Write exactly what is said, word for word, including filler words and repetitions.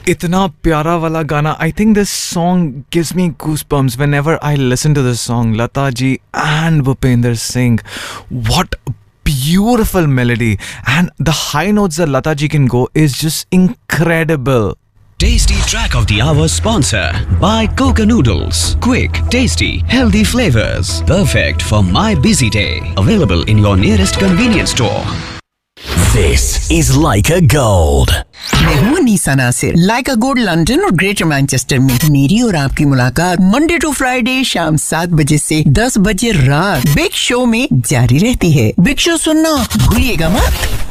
इतना प्यारा वाला गाना. I think this song gives me goosebumps whenever I listen to this song. Lata ji and Bhupender Singh. What beautiful melody, and the high notes that Lata ji can go is just incredible. Tasty Track of the Hour sponsor by Coca Noodles. Quick, tasty, healthy flavors. Perfect for my busy day. Available in your nearest convenience store. This is Leica Gold. मैं हूँ अनीसा नासिर. लाइका gold London और greater Manchester में मेरी और आपकी मुलाकात Monday to Friday शाम सात बजे से दस बजे रात बिग शो में जारी रहती है. बिग शो सुनना भूलिएगा मत.